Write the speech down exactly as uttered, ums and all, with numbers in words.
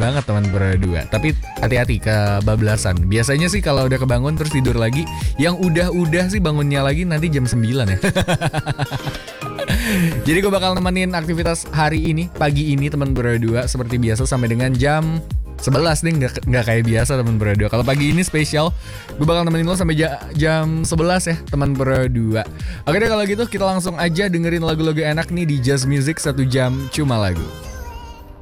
banget teman berdua. Tapi hati-hati kebablasan. Biasanya sih kalau udah kebangun terus tidur lagi, yang udah-udah sih bangunnya lagi nanti jam sembilan ya. Jadi gue bakal nemenin aktivitas hari ini, pagi ini teman berdua seperti biasa sampai dengan jam sebelas nih, nggak nggak kayak biasa teman berdua. Kalau pagi ini spesial, gue bakal nemenin lo sampai ja, jam sebelas ya teman berdua. Oke deh kalau gitu kita langsung aja dengerin lagu-lagu enak nih di Just Music satu jam cuma lagu.